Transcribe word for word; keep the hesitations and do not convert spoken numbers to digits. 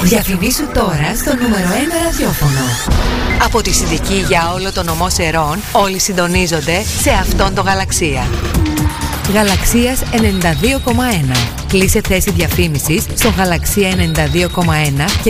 Διαφημίσου τώρα στο νούμερο ένα ραδιόφωνο. Από τη Συνδική για όλο το νομό Σερών, όλοι συντονίζονται σε αυτόν το Γαλαξία. Γαλαξίας ενενήντα δύο κόμμα ένα. Κλείσε θέση διαφήμισης στο Γαλαξία ενενήντα δύο κόμμα ένα και